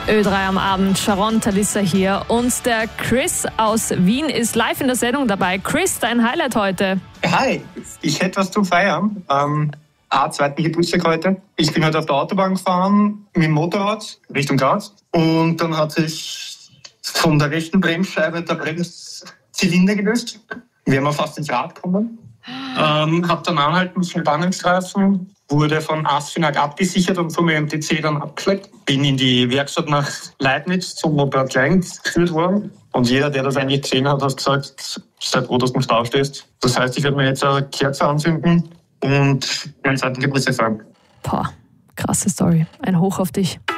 Ö3 am Abend, Sharon Talissa hier und der Chris aus Wien ist live in der Sendung dabei. Chris, dein Highlight heute? Hi, ich hätte was zum Feiern. Zweiten Geburtstag heute. Ich bin heute auf der Autobahn gefahren mit dem Motorrad Richtung Graz und dann hat sich von der rechten Bremsscheibe der Bremszylinder gelöst. Wir haben fast ins Rad gekommen. Hab dann anhalten müssen im Bahnhofstreifen, wurde von Asfinag abgesichert und vom MTC dann abgeschleppt. Bin in die Werkstatt nach Leibniz zum Motorrad Klein geführt worden. Und jeder, der das eigentlich gesehen hat, hat gesagt, sei froh, dass du im Stau stehst. Das heißt, ich werde mir jetzt eine Kerze anzünden und meinen zweiten Geburtstag feiern. Krasse Story. Ein Hoch auf dich.